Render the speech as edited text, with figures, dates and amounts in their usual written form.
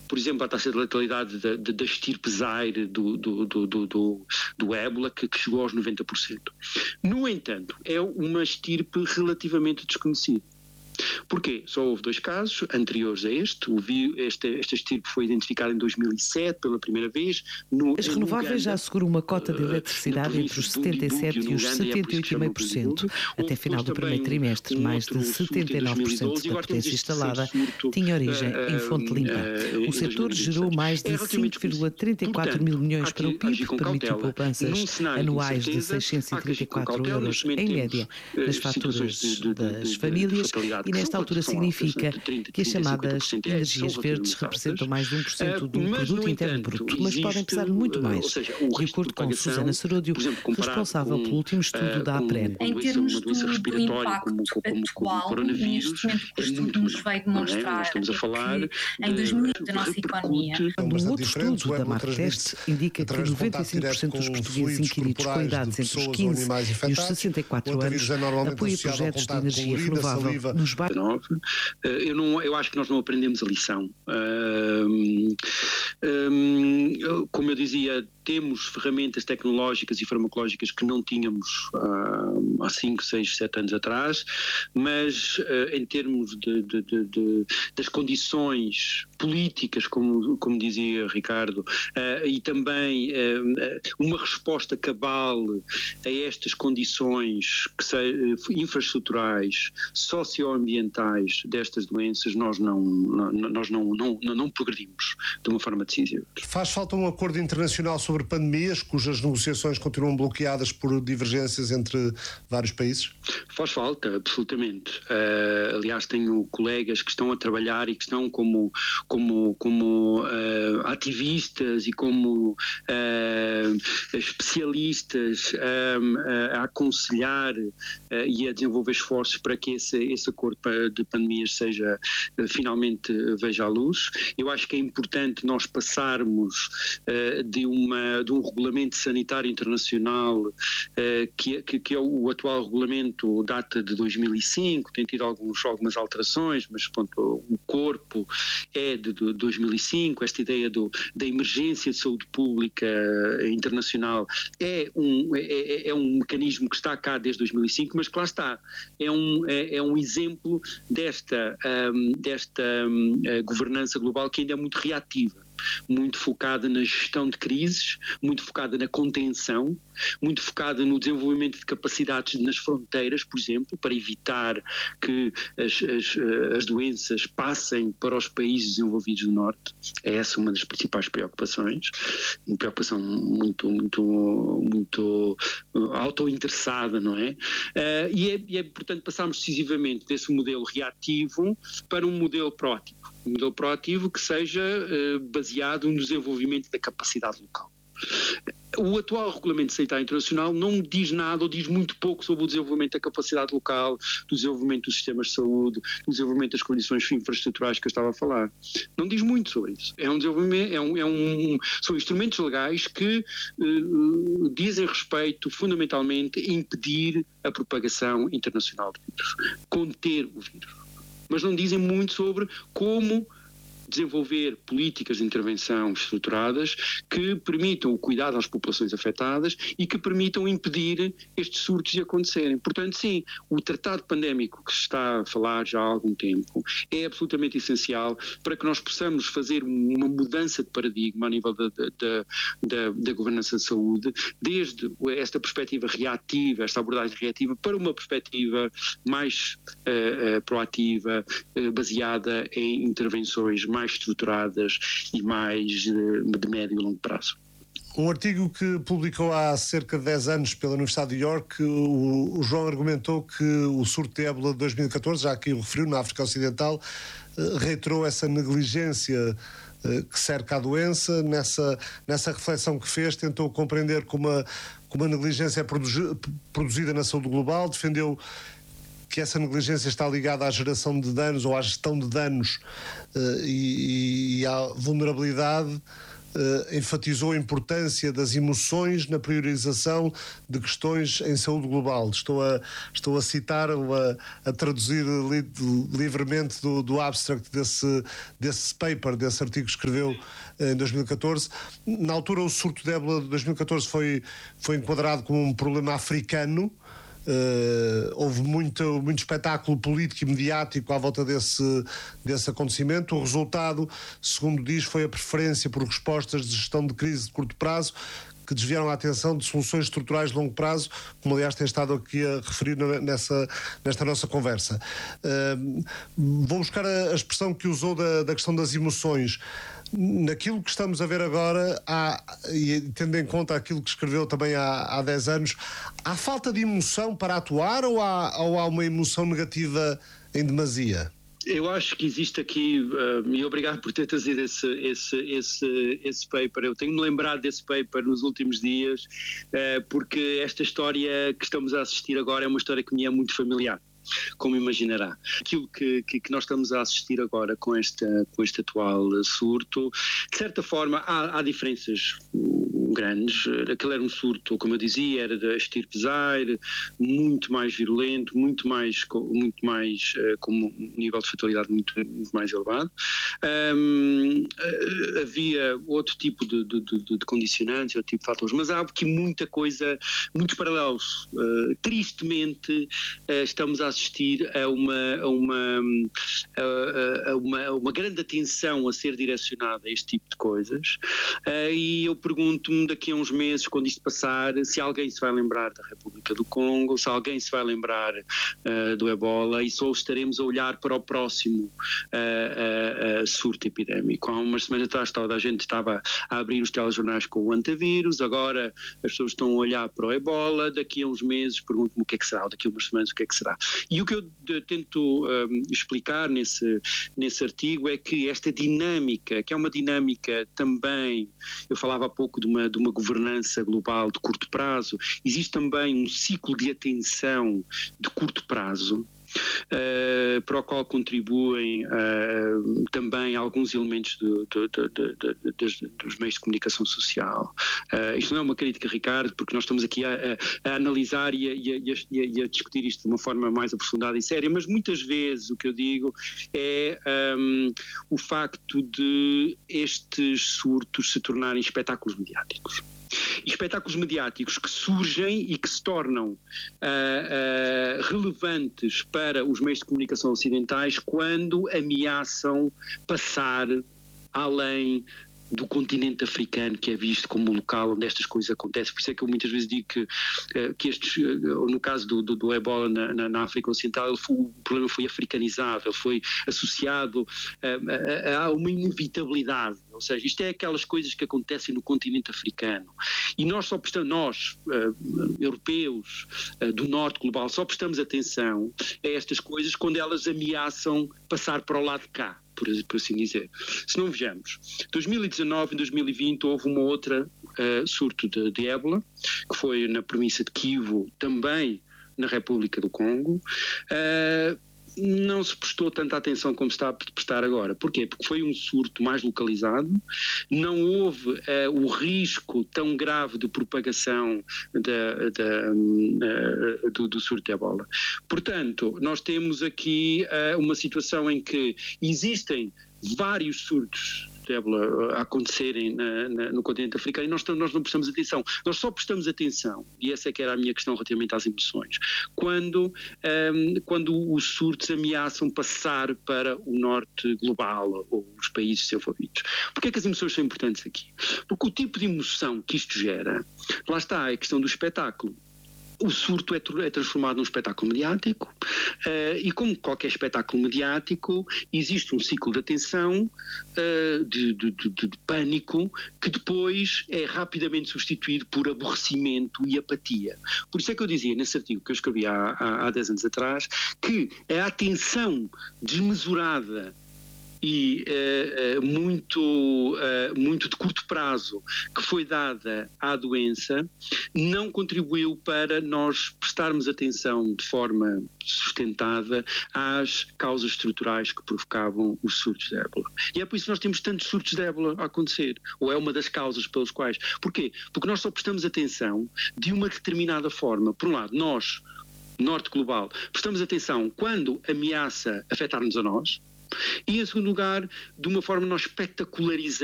por exemplo, a taxa de letalidade da estirpe Zaire do ébola, que chegou aos 90%. No entanto, é uma estirpe relativamente desconhecida. Porquê? Só houve 2 casos anteriores a esta estirpe foi identificada em 2007 pela primeira vez. As renováveis já asseguram uma cota de eletricidade entre os 77% e os 78,5%. Até final do primeiro trimestre, mais de 79% da potência instalada tinha origem em fonte limpa. O setor gerou mais de 5,34 mil milhões para o PIB, que permitiu poupanças anuais de 634 euros, em média, nas faturas das famílias, e nesta altura significa que as chamadas energias verdes representam mais de 1% do produto interno bruto, mas podem pesar muito mais, de acordo com Susana Seródio, responsável pelo último estudo da APREN. Em termos do impacto atual, neste momento o estudo nos veio demonstrar que em 2020 a nossa economia... Um outro estudo da Martest indica que 95% dos portugueses inquiridos com idades entre os 15 e os 64 anos apoiam projetos de energia renovável nos bairros. Eu acho que nós não aprendemos a lição. Como eu dizia, temos ferramentas tecnológicas e farmacológicas que não tínhamos há 5, 6, 7 anos atrás, mas em termos das condições políticas, como dizia Ricardo, e também uma resposta cabal a estas condições infraestruturais, socioambientais destas doenças, nós não progredimos de uma forma decisiva. Faz falta um acordo internacional sobre pandemias, cujas negociações continuam bloqueadas por divergências entre vários países? Faz falta, absolutamente. Aliás, tenho colegas que estão a trabalhar e que estão como ativistas e como especialistas a aconselhar e a desenvolver esforços para que esse acordo de pandemias finalmente veja a luz. Eu acho que é importante nós passarmos de um regulamento sanitário internacional que é o atual regulamento, data de 2005, tem tido algumas alterações, mas pronto, o corpo é de 2005. Esta ideia da emergência de saúde pública internacional é um mecanismo que está cá desde 2005, mas que lá está, é um exemplo desta governança global que ainda é muito reativa, muito focada na gestão de crises, muito focada na contenção, muito focada no desenvolvimento de capacidades nas fronteiras, por exemplo, para evitar que as doenças passem para os países desenvolvidos do Norte. É essa uma das principais preocupações, uma preocupação muito auto-interessada, não é? E é importante passarmos decisivamente desse modelo reativo para um modelo proativo. Um modelo proativo que seja baseado no desenvolvimento da capacidade local. O atual Regulamento Sanitário Internacional não diz nada ou diz muito pouco sobre o desenvolvimento da capacidade local, do desenvolvimento dos sistemas de saúde, do desenvolvimento das condições infraestruturais que eu estava a falar. Não diz muito sobre isso. É um desenvolvimento, são instrumentos legais que dizem respeito fundamentalmente a impedir a propagação internacional do vírus, conter o vírus. Mas não dizem muito sobre como desenvolver políticas de intervenção estruturadas que permitam o cuidado às populações afetadas e que permitam impedir estes surtos de acontecerem. Portanto, sim, o tratado pandémico que se está a falar já há algum tempo é absolutamente essencial para que nós possamos fazer uma mudança de paradigma a nível da governança de saúde, desde esta perspectiva reativa, esta abordagem reativa, para uma perspectiva mais proativa, baseada em intervenções mais estruturadas e mais de médio e longo prazo. Um artigo que publicou há cerca de 10 anos pela Universidade de York, o João argumentou que o surto de ébola de 2014, já aqui o referiu, na África Ocidental, reiterou essa negligência que cerca a doença. Nessa reflexão que fez, tentou compreender como a negligência é produzida na saúde global, defendeu que essa negligência está ligada à geração de danos ou à gestão de danos e à vulnerabilidade, enfatizou a importância das emoções na priorização de questões em saúde global. Estou a citar ou a traduzir livremente do abstract desse paper, desse artigo que escreveu em 2014. Na altura, o surto de ébola de 2014 foi enquadrado como um problema africano. Houve muito espetáculo político e mediático à volta desse acontecimento. O resultado, segundo diz, foi a preferência por respostas de gestão de crise de curto prazo que desviaram a atenção de soluções estruturais de longo prazo, como aliás tem estado aqui a referir nesta nossa conversa. Vou buscar a expressão que usou da questão das emoções. Naquilo que estamos a ver agora, e tendo em conta aquilo que escreveu também há 10 anos, há falta de emoção para atuar ou há uma emoção negativa em demasia? Eu acho que existe aqui, e obrigado por ter trazido esse paper. Eu tenho-me lembrado desse paper nos últimos dias, porque esta história que estamos a assistir agora é uma história que me é muito familiar, como imaginará. Aquilo que nós estamos a assistir agora com este atual surto, de certa forma há diferenças grandes. Aquele era um surto, como eu dizia, era da estirpe Zaire, muito mais virulento, muito mais com um nível de fatalidade muito mais elevado. Havia outro tipo de condicionantes, outro tipo de fatores, mas há aqui muitos paralelos. Tristemente, estamos a assistir a uma grande atenção a ser direcionada a este tipo de coisas, e eu pergunto-me daqui a uns meses, quando isto passar, se alguém se vai lembrar da República do Congo, se alguém se vai lembrar do Ebola, e só estaremos a olhar para o próximo surto epidémico. Há umas semanas atrás toda a gente estava a abrir os telejornais com o antavírus, agora as pessoas estão a olhar para o Ebola, daqui a uns meses pergunto-me o que é que será, daqui a umas semanas o que é que será. E o que eu tento explicar nesse artigo é que esta dinâmica, que é uma dinâmica também, eu falava há pouco de uma governança global de curto prazo, existe também um ciclo de atenção de curto prazo, para o qual contribuem também alguns elementos dos meios de comunicação social. Isto não é uma crítica, Ricardo, porque nós estamos aqui a analisar e a discutir isto de uma forma mais aprofundada e séria, mas muitas vezes o que eu digo é o facto de estes surtos se tornarem espetáculos mediáticos. E espetáculos mediáticos que surgem e que se tornam relevantes para os meios de comunicação ocidentais quando ameaçam passar além do continente africano, que é visto como um local onde estas coisas acontecem. Por isso é que eu muitas vezes digo que estes, no caso do Ebola na África Ocidental, o problema foi africanizado, ele foi associado a uma inevitabilidade. Ou seja, isto é aquelas coisas que acontecem no continente africano. E nós europeus do norte global, só prestamos atenção a estas coisas quando elas ameaçam passar para o lado de cá, por assim dizer. Se não vejamos, 2019 e 2020 houve uma outra surto de ébola, que foi na província de Kivu, também na República do Congo. Não se prestou tanta atenção como se está a prestar agora. Porquê? Porque foi um surto mais localizado, não houve o risco tão grave de propagação do surto de ebola. Portanto, nós temos aqui uma situação em que existem vários surtos de ébola a acontecerem no continente africano e nós não prestamos atenção. Nós só prestamos atenção, e essa é que era a minha questão relativamente às emoções, quando os surtos ameaçam passar para o norte global ou os países desenvolvidos. Porquê é que as emoções são importantes aqui? Porque o tipo de emoção que isto gera, lá está, é a questão do espetáculo. O surto é transformado num espetáculo mediático e, como qualquer espetáculo mediático, existe um ciclo de atenção, de pânico, que depois é rapidamente substituído por aborrecimento e apatia. Por isso é que eu dizia nesse artigo que eu escrevi há 10 anos atrás que a atenção desmesurada e muito de curto prazo que foi dada à doença não contribuiu para nós prestarmos atenção de forma sustentada às causas estruturais que provocavam os surtos de ébola. E é por isso que nós temos tantos surtos de ébola a acontecer, ou é uma das causas pelas quais. Porquê? Porque nós só prestamos atenção de uma determinada forma. Por um lado, nós, norte global, prestamos atenção quando ameaça afetar-nos a nós, e em segundo lugar, de uma forma nós espetacularizamos